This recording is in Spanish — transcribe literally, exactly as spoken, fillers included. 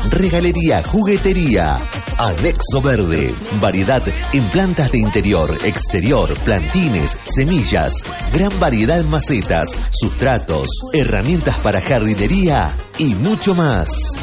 regalería, juguetería. Anexo Verde, variedad en plantas de interior, exterior, plantines, semillas, gran variedad en macetas, sustratos, herramientas para jardinería y mucho más.